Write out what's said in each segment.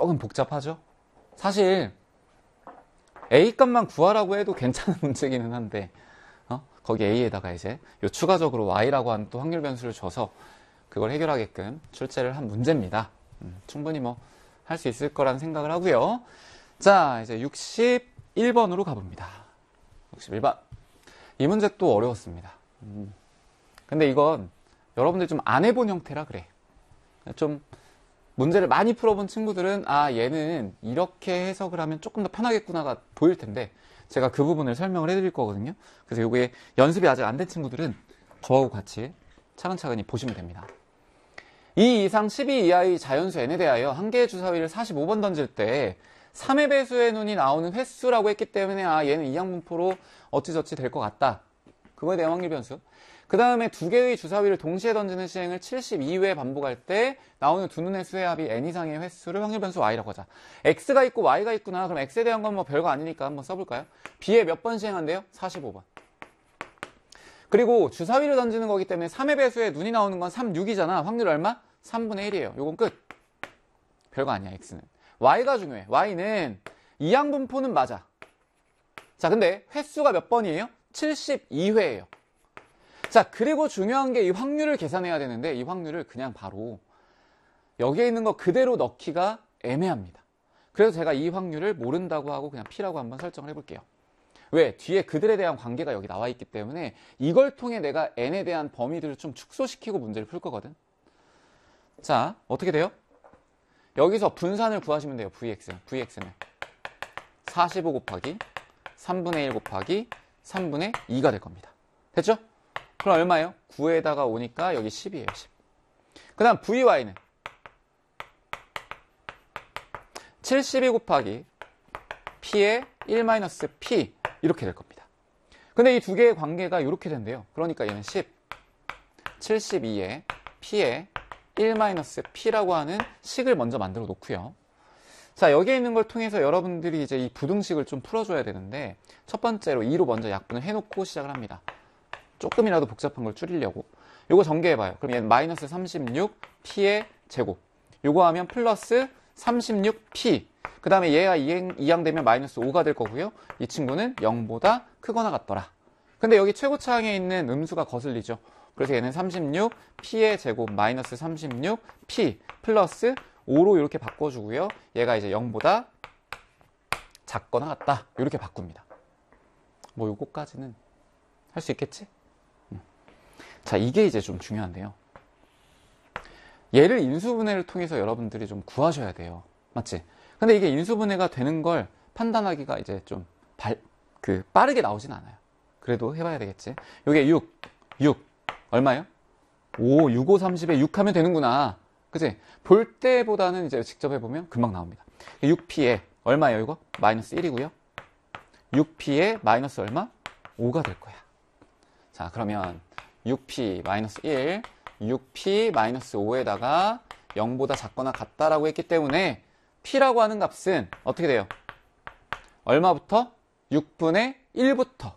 조금 복잡하죠? 사실 A값만 구하라고 해도 괜찮은 문제기는 한데 거기 A에다가 이제 요 추가적으로 Y라고 하는 또 확률 변수를 줘서 그걸 해결하게끔 출제를 한 문제입니다. 충분히 뭐 할 수 있을 거라는 생각을 하고요. 자, 이제 61번으로 가봅니다. 61번. 이 문제 또 어려웠습니다. 근데 이건 여러분들 좀 안 해본 형태라 그래. 좀 문제를 많이 풀어본 친구들은 얘는 이렇게 해석을 하면 조금 더 편하겠구나가 보일 텐데 제가 그 부분을 설명을 해드릴 거거든요. 그래서 이게 연습이 아직 안 된 친구들은 저하고 같이 차근차근히 보시면 됩니다. 2 이상 12 이하의 자연수 n에 대하여 한 개의 주사위를 45번 던질 때 3의 배수의 눈이 나오는 횟수라고 했기 때문에 얘는 이항분포로 어찌저찌 될 것 같다. 그거에 대한 확률 변수. 그 다음에 두 개의 주사위를 동시에 던지는 시행을 72회 반복할 때 나오는 두 눈의 수의 합이 n 이상의 횟수를 확률 변수 y라고 하자. x가 있고 y가 있구나. 그럼 x에 대한 건 뭐 별거 아니니까 한번 써볼까요? b에 몇 번 시행한대요? 45번. 그리고 주사위를 던지는 거기 때문에 3의 배수에 눈이 나오는 건 3, 6이잖아. 확률 얼마? 3분의 1이에요. 요건 끝. 별거 아니야, x는. y가 중요해. y는 이항분포는 맞아. 자, 근데 횟수가 몇 번이에요? 72회예요. 자, 그리고 중요한 게 이 확률을 계산해야 되는데 이 확률을 그냥 바로 여기에 있는 거 그대로 넣기가 애매합니다. 그래서 제가 이 확률을 모른다고 하고 그냥 P라고 한번 설정을 해볼게요. 왜? 뒤에 그들에 대한 관계가 여기 나와 있기 때문에 이걸 통해 내가 n에 대한 범위들을 좀 축소시키고 문제를 풀 거거든. 자, 어떻게 돼요? 여기서 분산을 구하시면 돼요. Vx는 45 곱하기 3분의 1 곱하기 3분의 2가 될 겁니다. 됐죠? 그럼 얼마예요? 9에다가 오니까 여기 10이에요. 10. 그 다음 Vy는 72 곱하기 P의 1-P 이렇게 될 겁니다. 근데 이 두 개의 관계가 이렇게 된대요. 그러니까 얘는 10, 72에 P의 1-P라고 하는 식을 먼저 만들어 놓고요. 자, 여기에 있는 걸 통해서 여러분들이 이제 이 부등식을 좀 풀어줘야 되는데 첫 번째로 2로 먼저 약분을 해놓고 시작을 합니다. 조금이라도 복잡한 걸 줄이려고. 요거 전개해봐요. 그럼 얘는 마이너스 36 P의 제곱. 요거 하면 플러스 36 P. 그 다음에 얘가 이항되면 마이너스 5가 될 거고요. 이 친구는 0보다 크거나 같더라. 근데 여기 최고차항에 있는 음수가 거슬리죠. 그래서 얘는 36 P의 제곱 마이너스 36 P 플러스 5로 이렇게 바꿔주고요. 얘가 이제 0보다 작거나 같다. 이렇게 바꿉니다. 뭐 요거까지는 할 수 있겠지? 자, 이게 이제 좀 중요한데요. 얘를 인수분해를 통해서 여러분들이 좀 구하셔야 돼요. 맞지? 근데 이게 인수분해가 되는 걸 판단하기가 이제 좀 빠르게 나오진 않아요. 그래도 해봐야 되겠지. 요게 6 얼마예요? 5, 6, 5, 30에 6 하면 되는구나. 그치? 볼 때보다는 이제 직접 해보면 금방 나옵니다. 6P에 얼마예요, 이거? 마이너스 1이고요. 6P에 마이너스 얼마? 5가 될 거야. 자, 그러면 6P 마이너스 1, 6P 마이너스 5에다가 0보다 작거나 같다라고 했기 때문에 P라고 하는 값은 어떻게 돼요? 얼마부터? 6분의 1부터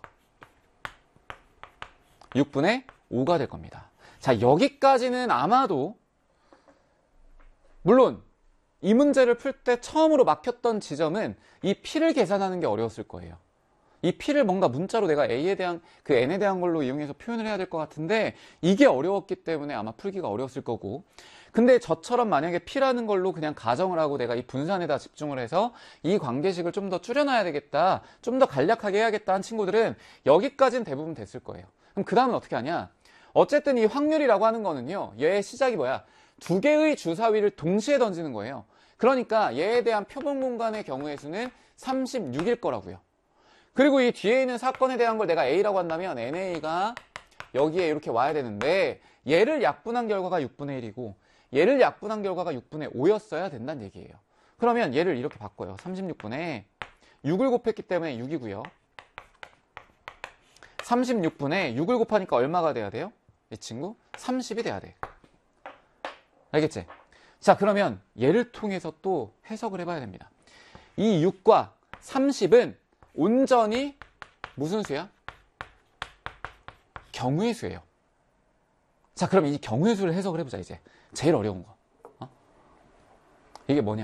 6분의 5가 될 겁니다. 자, 여기까지는 아마도 물론 이 문제를 풀 때 처음으로 막혔던 지점은 이 P를 계산하는 게 어려웠을 거예요. 이 P를 뭔가 문자로 내가 A에 대한 그 N에 대한 걸로 이용해서 표현을 해야 될 것 같은데 이게 어려웠기 때문에 아마 풀기가 어려웠을 거고, 근데 저처럼 만약에 P라는 걸로 그냥 가정을 하고 내가 이 분산에다 집중을 해서 이 관계식을 좀 더 줄여놔야 되겠다, 좀 더 간략하게 해야겠다 한 친구들은 여기까지는 대부분 됐을 거예요. 그럼 그 다음은 어떻게 하냐? 어쨌든 이 확률이라고 하는 거는요, 얘의 시작이 뭐야? 두 개의 주사위를 동시에 던지는 거예요. 그러니까 얘에 대한 표본 공간의 경우의 수는 36일 거라고요. 그리고 이 뒤에 있는 사건에 대한 걸 내가 A라고 한다면 NA가 여기에 이렇게 와야 되는데 얘를 약분한 결과가 6분의 1이고 얘를 약분한 결과가 6분의 5였어야 된다는 얘기예요. 그러면 얘를 이렇게 바꿔요. 36분의 6을 곱했기 때문에 6이고요. 36분의 6을 곱하니까 얼마가 돼야 돼요? 이 친구 30이 돼야 돼. 알겠지? 자, 그러면 얘를 통해서 또 해석을 해봐야 됩니다. 이 6과 30은 온전히 무슨 수야? 경우의 수예요. 자, 그럼 이 경우의 수를 해석을 해보자. 이제 제일 어려운 거. 이게 뭐냐?